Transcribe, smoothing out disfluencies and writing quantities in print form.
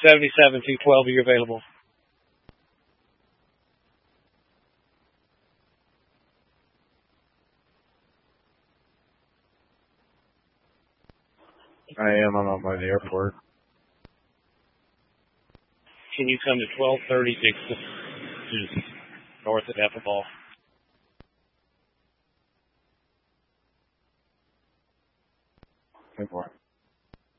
77 212, are you available? I am. I'm out by the airport. Can you come to 1236 just north of Ethelball? Good morning.